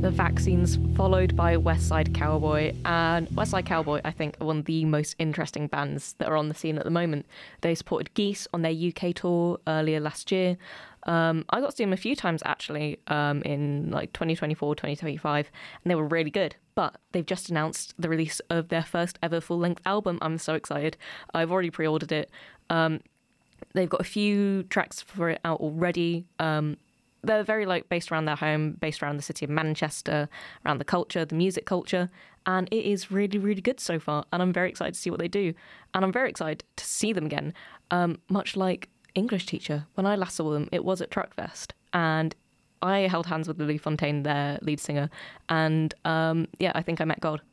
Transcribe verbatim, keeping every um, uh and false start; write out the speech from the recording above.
The Vaccines, followed by West Side Cowboy. And West Side Cowboy, I think, are one of the most interesting bands that are on the scene at the moment. They supported Geese on their U K tour earlier last year. Um, I got to see them a few times, actually, um, in like twenty twenty-four, twenty twenty-five, and they were really good. But they've just announced the release of their first ever full-length album. I'm so excited. I've already pre-ordered it. Um, they've got a few tracks for it out already. Um, they're very like based around their home, based around the city of Manchester, around the culture, the music culture, and it is really, really good so far. And I'm very excited to see what they do, and I'm very excited to see them again. Um, much like English Teacher, when I last saw them, it was at Truckfest, and I held hands with Lily Fontaine, their lead singer, and um, yeah, I think I met God.